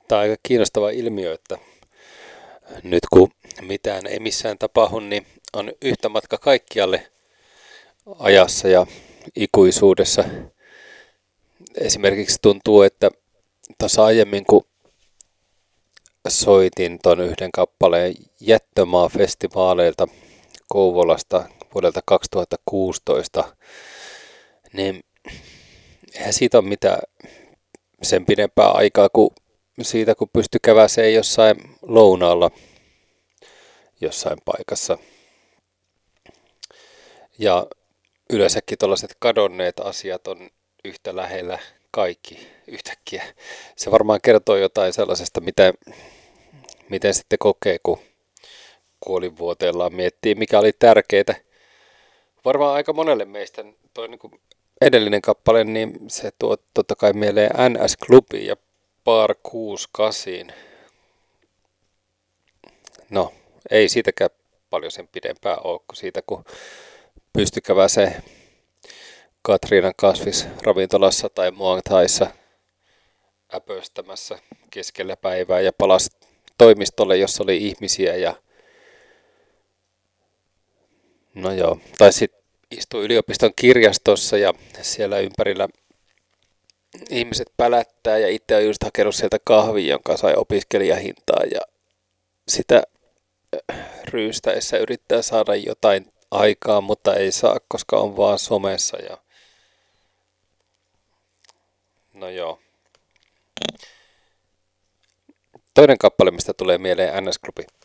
Tämä on aika kiinnostava ilmiö, että nyt kun mitään ei missään tapahdu, niin on yhtä matka kaikkialle ajassa ja ikuisuudessa. Esimerkiksi tuntuu, että tuossa aiemmin kun soitin ton yhden kappaleen Jättömaa-festivaaleilta Kouvolasta vuodelta 2016, niin eihän siitä ole mitään sen pidempää aikaa kuin siitä, kun pystyi käväseen jossain lounaalla jossain paikassa. Ja yleensäkin tuollaiset kadonneet asiat on yhtä lähellä kaikki yhtäkkiä. Se varmaan kertoo jotain sellaisesta, miten sitten kokee, kun kuolinvuoteellaan miettii, mikä oli tärkeää. Varmaan aika monelle meistä toi niin kuin edellinen kappale, niin se tuo totta kai mieleen NS-klubi ja Bar 68. No, ei siitäkään paljon sen pidempää ole kuin siitä, kun pystyi käväseen Katriinan kasvisravintolassa tai Muang Thaissa äpöstämässä keskellä päivää ja palasi toimistolle, jossa oli ihmisiä ja no joo, tai sitten istui yliopiston kirjastossa ja siellä ympärillä ihmiset pälättää ja itse on just hakenut sieltä kahvia, jonka sai opiskelijahintaan ja sitä ryystäessä yrittää saada jotain aikaa, mutta ei saa, koska on vaan somessa ja no joo. Toinen kappale, mistä tulee mieleen NS-klubi.